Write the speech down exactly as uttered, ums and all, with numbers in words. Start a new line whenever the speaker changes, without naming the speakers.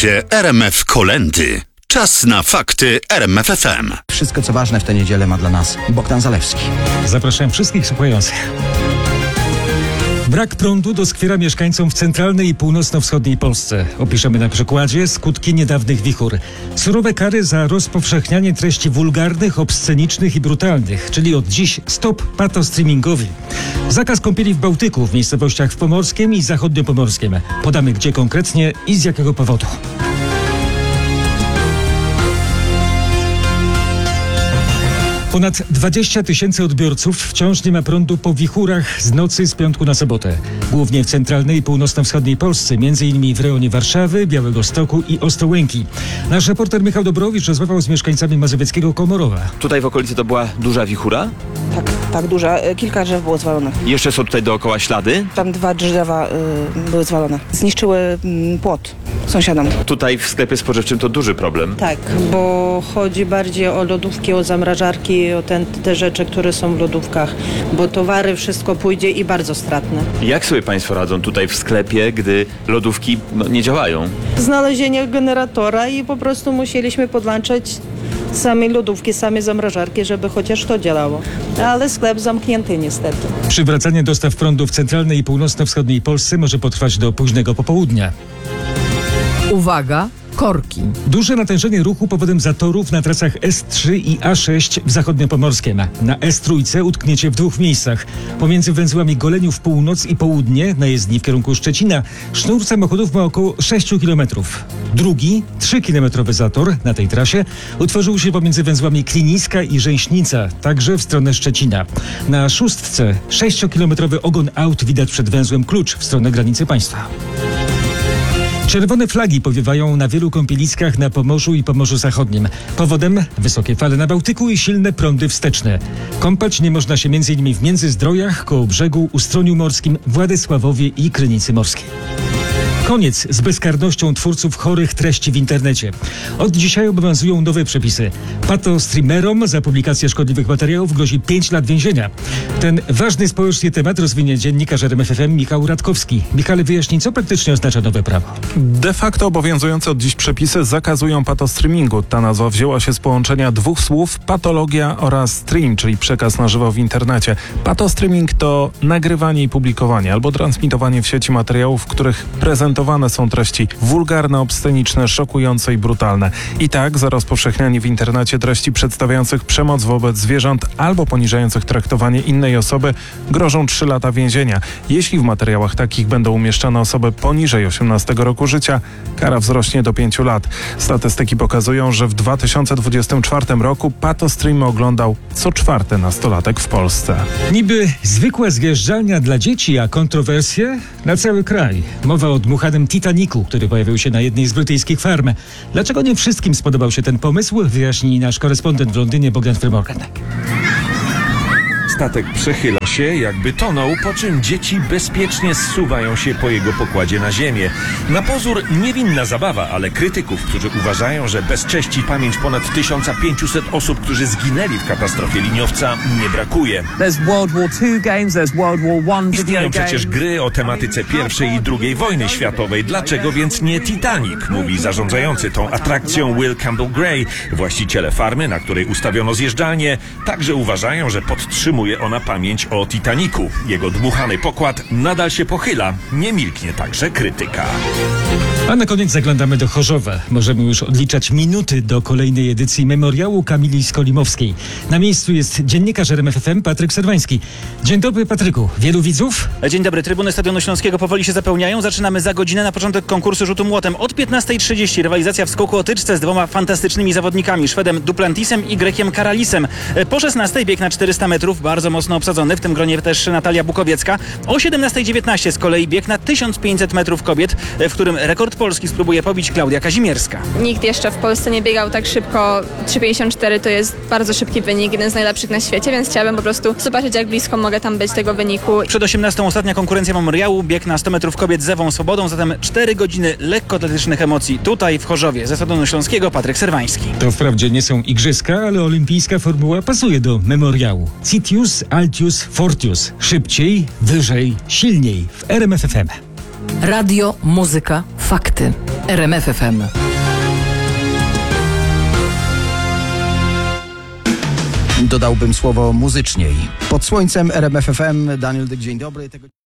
Słuchacie R M F Kolędy. Czas na fakty R M F F M.
Wszystko, co ważne w tę niedzielę, ma dla nas Bogdan Zalewski.
Zapraszam wszystkich słuchających. Brak prądu doskwiera mieszkańcom w centralnej i północno-wschodniej Polsce. Opiszemy na przykładzie skutki niedawnych wichur. Surowe kary za rozpowszechnianie treści wulgarnych, obscenicznych i brutalnych, czyli od dziś stop patostreamingowi. Zakaz kąpieli w Bałtyku w miejscowościach w Pomorskiem i Zachodniopomorskiem. Podamy gdzie konkretnie i z jakiego powodu. Ponad dwadzieścia tysięcy odbiorców wciąż nie ma prądu po wichurach z nocy z piątku na sobotę. Głównie w centralnej i północno-wschodniej Polsce, między innymi w rejonie Warszawy, Białegostoku i Ostrołęki. Nasz reporter Michał Dobrowicz rozmawiał z mieszkańcami mazowieckiego Komorowa.
Tutaj w okolicy to była duża wichura?
Tak, tak duża. Kilka drzew było zwalone.
Jeszcze są tutaj dookoła ślady?
Tam dwa drzewa y, były zwalone. Zniszczyły y, płot sąsiadom.
Tutaj w sklepie spożywczym to duży problem.
Tak, bo chodzi bardziej o lodówki, o zamrażarki, o ten, te rzeczy, które są w lodówkach, bo towary, wszystko pójdzie i bardzo stratne.
Jak sobie Państwo radzą tutaj w sklepie, gdy lodówki no, nie działają?
Znalezienie generatora i po prostu musieliśmy podłączać same lodówki, same zamrażarki, żeby chociaż to działało. Ale sklep zamknięty niestety.
Przywracanie dostaw prądu w centralnej i północno-wschodniej Polsce może potrwać do późnego popołudnia.
Uwaga! Korki.
Duże natężenie ruchu powodem zatorów na trasach S trzy i A sześć w Zachodniopomorskiem. Na S trzy utkniecie w dwóch miejscach. Pomiędzy węzłami Goleniów Północ i Południe, na jezdni w kierunku Szczecina, sznur samochodów ma około sześć kilometrów. Drugi, trzykilometrowy zator na tej trasie utworzył się pomiędzy węzłami Kliniska i Rzęśnica, także w stronę Szczecina. Na szóstce sześciokilometrowy ogon aut widać przed węzłem Klucz w stronę granicy państwa. Czerwone flagi powiewają na wielu kąpieliskach na Pomorzu i Pomorzu Zachodnim. Powodem wysokie fale na Bałtyku i silne prądy wsteczne. Kąpać nie można się między innymi w Międzyzdrojach, Kołobrzegu, Ustroniu Morskim, Władysławowie i Krynicy Morskiej. Koniec z bezkarnością twórców chorych treści w internecie. Od dzisiaj obowiązują nowe przepisy. Patostreamerom za publikację szkodliwych materiałów grozi pięć lat więzienia. Ten ważny społecznie temat rozwinie dziennikarz R M F F M Michał Radkowski. Michale, wyjaśnij, co praktycznie oznacza nowe prawo.
De facto obowiązujące od dziś przepisy zakazują patostreamingu. Ta nazwa wzięła się z połączenia dwóch słów patologia oraz stream, czyli przekaz na żywo w internecie. Patostreaming to nagrywanie i publikowanie albo transmitowanie w sieci materiałów, w których prezentowane są treści wulgarne, obsceniczne, szokujące i brutalne. I tak za rozpowszechnianie w internecie treści przedstawiających przemoc wobec zwierząt albo poniżających traktowanie innej osoby grożą trzy lata więzienia. Jeśli w materiałach takich będą umieszczane osoby poniżej osiemnastego roku życia, kara wzrośnie do pięciu lat. Statystyki pokazują, że w dwa tysiące dwudziestym czwartym roku patostreamy oglądał co czwarty nastolatek w Polsce.
Niby zwykła zjeżdżalnia dla dzieci, a kontrowersje na cały kraj. Mowa o dmuchanym Titanicu, który pojawił się na jednej z brytyjskich farm. Dlaczego nie wszystkim spodobał się ten pomysł, wyjaśni nasz korespondent w Londynie Bogdan Frymorgan.
Statek przechyla się, jakby tonął, po czym dzieci bezpiecznie zsuwają się po jego pokładzie na ziemię. Na pozór niewinna zabawa, ale krytyków, którzy uważają, że bezcześci pamięć ponad tysiąc pięćset osób, którzy zginęli w katastrofie liniowca, nie brakuje. Istnieją przecież gry o tematyce pierwszej i drugiej wojny światowej. Dlaczego więc nie Titanic? Mówi zarządzający tą atrakcją Will Campbell Gray. Właściciele farmy, na której ustawiono zjeżdżalnię, także uważają, że podtrzymuje ona pamięć o Titanicu. Jego dmuchany pokład nadal się pochyla. Nie milknie także krytyka.
A na koniec zaglądamy do Chorzowa. Możemy już odliczać minuty do kolejnej edycji Memoriału Kamili Skolimowskiej. Na miejscu jest dziennikarz R M F F M Patryk Serwański. Dzień dobry, Patryku. Wielu widzów?
Dzień dobry. Trybuny Stadionu Śląskiego powoli się zapełniają. Zaczynamy za godzinę na początek konkursu rzutu młotem. Od piętnastej trzydzieści rywalizacja w skoku o tyczce z dwoma fantastycznymi zawodnikami. Szwedem Duplantisem i Grekiem Karalisem. Po szesnastej bieg na czterysta metrów. Bardzo mocno obsadzony. W tym gronie też Natalia Bukowiecka. O siedemnastej dziewiętnaście z kolei bieg na tysiąc pięćset metrów kobiet, w którym rekord Polski spróbuje pobić Klaudia Kazimierska.
Nikt jeszcze w Polsce nie biegał tak szybko. trzy pięćdziesiąt cztery to jest bardzo szybki wynik, jeden z najlepszych na świecie, więc chciałabym po prostu zobaczyć, jak blisko mogę tam być tego wyniku.
Przed osiemnastą ostatnia konkurencja memoriału, bieg na sto metrów kobiet z Ewą Swobodą, zatem cztery godziny lekkoatletycznych emocji tutaj w Chorzowie. Ze Stadionu Śląskiego Patryk Serwański.
To wprawdzie nie są igrzyska, ale olimpijska formuła pasuje do memoriału. Citius, Altius, Fortius. Szybciej, wyżej, silniej w R M F F M.
Radio, muzyka, fakty. R M F F M.
Dodałbym słowo muzyczniej. Pod słońcem R M F F M, Daniel Dyk, dzień dobry. Tego...